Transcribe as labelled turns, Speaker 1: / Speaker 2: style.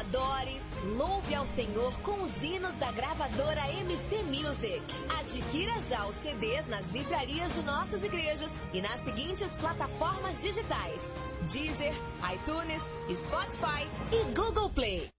Speaker 1: Adore, louve ao Senhor com os hinos da gravadora MC Music. Adquira já os CDs nas livrarias de nossas igrejas e nas seguintes plataformas digitais: Deezer, iTunes, Spotify e Google Play.